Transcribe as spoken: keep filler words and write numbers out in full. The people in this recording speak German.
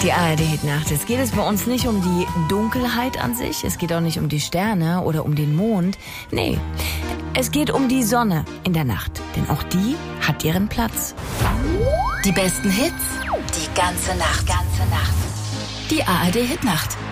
Die A R D-Hitnacht. Es geht es bei uns nicht um die Dunkelheit an sich, es geht auch nicht um die Sterne oder um den Mond. Nee, es geht um die Sonne in der Nacht, denn auch die hat ihren Platz. Die besten Hits, die ganze Nacht, ganze Nacht. Die A R D-Hitnacht.